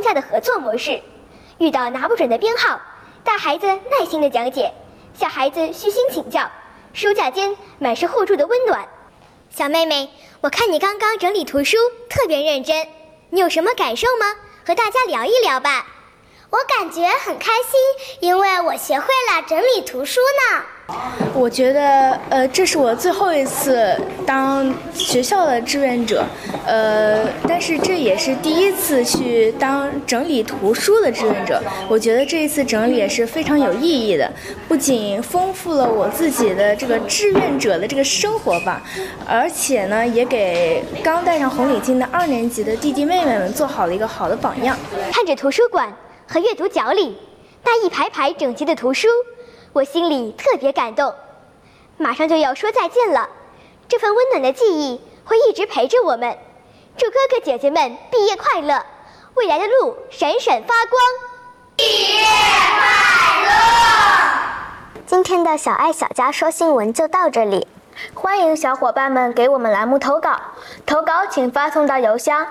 商家的合作模式。遇到拿不准的编号，大孩子耐心地讲解，小孩子虚心请教，书架间满是互助的温暖。小妹妹，我看你刚刚整理图书，特别认真，你有什么感受吗？和大家聊一聊吧。 我感觉很开心，因为我学会了整理图书呢。 我觉得这是我最后一次当学校的志愿者，但是这也是第一次去当整理图书的志愿者。我觉得这一次整理也是非常有意义的，不仅丰富了我自己的这个志愿者的这个生活吧，而且呢也给刚戴上红领巾的2年级的弟弟妹妹们做好了一个好的榜样。 看着图书馆和阅读角里那一排排整齐的图书，我心里特别感动。马上就要说再见了，这份温暖的记忆会一直陪着我们。祝哥哥姐姐们毕业快乐，未来的路闪闪发光。 毕业快乐！ 今天的小爱小家说新闻就到这里，欢迎小伙伴们给我们栏目投稿，投稿请发送到邮箱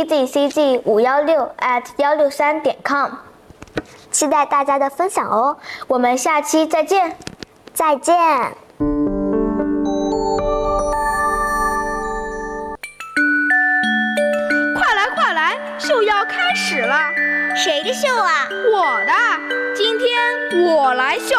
czcg516@163.com， 期待大家的分享哦。我们下期再见，再见。 快来，秀要开始了。 谁的秀啊？ 我的，今天我来秀。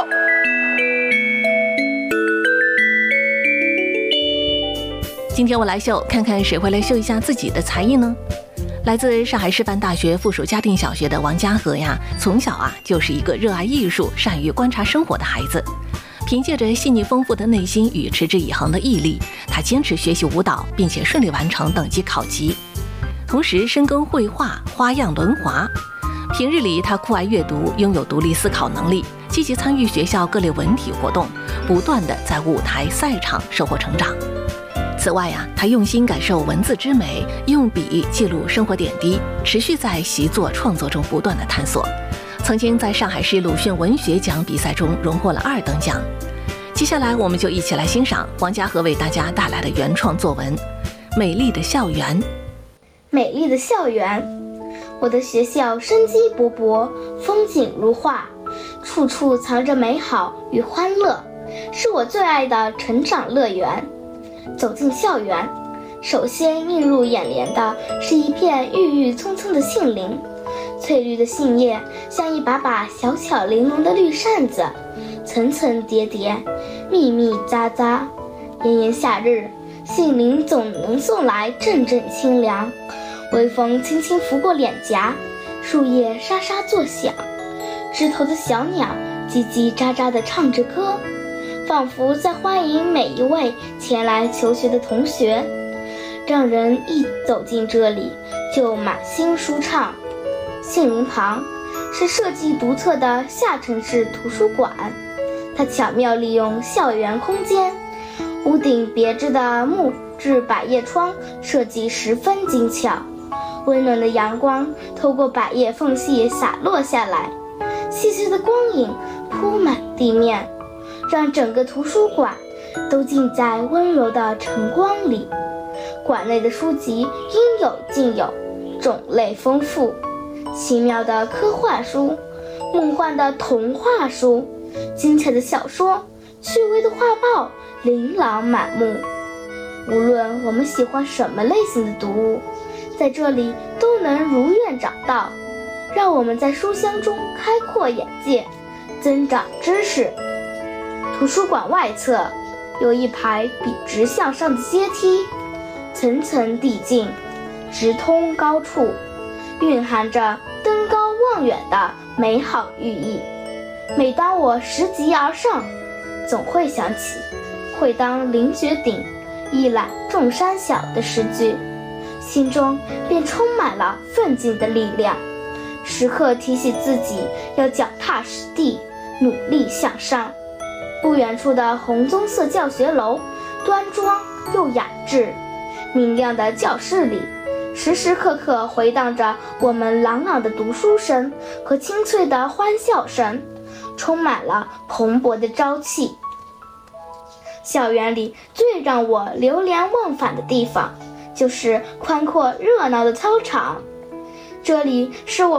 今天我来秀，看看谁会来秀一下自己的才艺呢？来自上海师范大学附属嘉定小学的王嘉禾呀，从小就是一个热爱艺术、善于观察生活的孩子。凭借着细腻丰富的内心与持之以恒的毅力，他坚持学习舞蹈，并且顺利完成等级考级。同时深耕绘画、花样轮滑。平日里他酷爱阅读，拥有独立思考能力，积极参与学校各类文体活动，不断地在舞台赛场收获成长。此外他用心感受文字之美，用笔记录生活点滴，持续在习作创作中不断的探索。曾经在上海市鲁迅文学奖比赛中荣获了2等奖。接下来我们就一起来欣赏王嘉禾为大家带来的原创作文《美丽的校园》。 美丽的校园，我的学校生机勃勃，风景如画，处处藏着美好与欢乐，是我最爱的成长乐园。走进校园，首先映入眼帘的是一片郁郁葱葱的杏林，翠绿的杏叶像一把把小巧玲珑的绿扇子，层层叠叠，密密匝匝。炎炎夏日，杏林总能送来阵阵清凉，微风轻轻拂过脸颊，树叶沙沙作响，枝头的小鸟叽叽喳喳地唱着歌，仿佛在欢迎每一位前来求学的同学，让人一走进这里就满心舒畅。杏林旁是设计独特的下沉式图书馆，它巧妙利用校园空间，屋顶别致的木质百叶窗设计十分精巧，温暖的阳光透过百叶缝隙洒落下来，细碎的光影铺满地面，让整个图书馆都浸在温柔的晨光里。馆内的书籍应有尽有，种类丰富，奇妙的科幻书，梦幻的童话书，精彩的小说，趣味的画报琳琅满目。无论我们喜欢什么类型的读物，在这里都能如愿找到，让我们在书香中开阔眼界，增长知识。图书馆外侧有一排笔直向上的阶梯，层层递进，直通高处，蕴含着登高望远的美好寓意。每当我拾级而上，总会想起会当凌绝顶，一览众山小的诗句，心中便充满了奋进的力量，时刻提醒自己要脚踏实地，努力向上。不远处的红棕色教学楼端庄又雅致，明亮的教室里时时刻刻回荡着我们朗朗的读书声和清脆的欢笑声，充满了蓬勃的朝气。校园里最让我流连忘返的地方，就是宽阔热闹的操场，这里是我